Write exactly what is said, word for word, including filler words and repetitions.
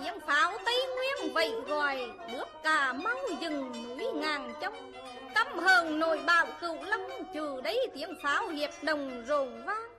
tiếng pháo Tây Nguyên vậy gọi, nước cả máu rừng núi ngàn trông. Căm hờn nổi bạo cựu long, trừ đấy tiếng pháo hiệp đồng rồ vang.